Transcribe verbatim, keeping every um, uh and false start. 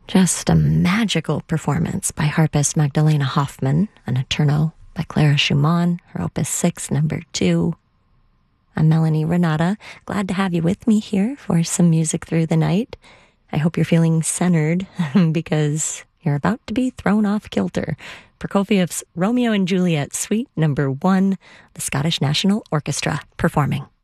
Just a magical performance by harpist Magdalena Hoffman, a Notturno by Clara Schumann, her Opus six, number two. I'm Melanie Renata. Glad to have you with me here for some music through the night. I hope you're feeling centered because you're about to be thrown off kilter. Prokofiev's Romeo and Juliet, Suite number one, the Scottish National Orchestra performing.